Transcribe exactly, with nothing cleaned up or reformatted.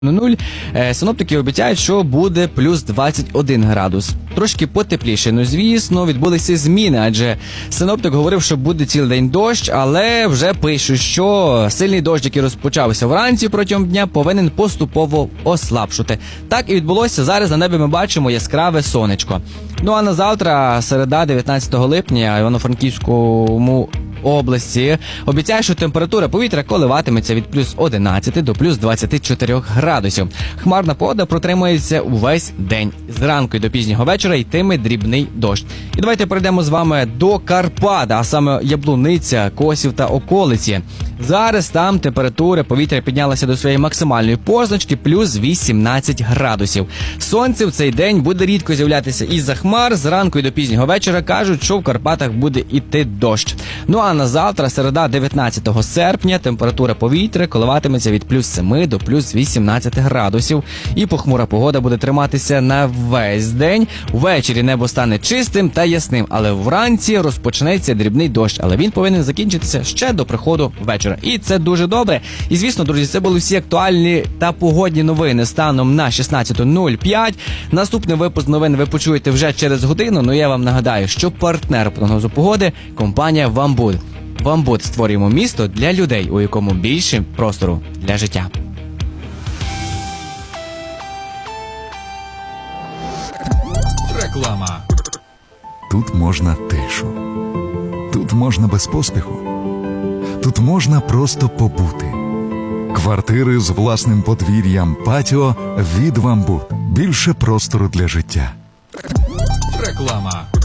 нуль. Синоптики обіцяють, що буде плюс двадцять один градус. Трошки потепліше. Ну, звісно, відбулися зміни, адже синоптик говорив, що буде цілий день дощ, але вже пишуть, що сильний дощ, який розпочався вранці протягом дня, повинен поступово ослабшати. Так і відбулося. Зараз на небі ми бачимо яскраве сонечко. Ну а на завтра, середа, дев'ятнадцятого липня, Івано-Франківському області обіцяє, що температура повітря коливатиметься від плюс одинадцяти до плюс двадцяти чотирьох градусів. Хмарна погода протримується увесь день. Зранку і до пізнього вечора йтиме дрібний дощ. І давайте перейдемо з вами до Карпат, а саме Яблуниця, Косів та околиці. Зараз там температура повітря піднялася до своєї максимальної позначки плюс вісімнадцять градусів. Сонце в цей день буде рідко з'являтися із-за хмар. Зранку і до пізнього вечора кажуть, що в Карпатах буде іти дощ. Ну а на завтра, середа, дев'ятнадцятого серпня, температура повітря коливатиметься від плюс семи до плюс вісімнадцяти градусів. І похмура погода буде триматися на весь день. Ввечері небо стане чистим та ясним, але вранці розпочнеться дрібний дощ. Але він повинен закінчитися ще до приходу вечора. І це дуже добре. І звісно, друзі, це були всі актуальні та погодні новини станом на шістнадцята нуль п'ять. Наступний випуск новин ви почуєте вже через годину. Ну я вам нагадаю, що партнер прогнозу погоди – компанія «Вамбуд». «Вамбуд» створюємо місто для людей, у якому більше простору для життя. Реклама. Тут можна тишу. Тут можна без поспіху. Тут можна просто побути. Квартири з власним подвір'ям, патіо від «Вамбуд». Більше простору для життя. Реклама.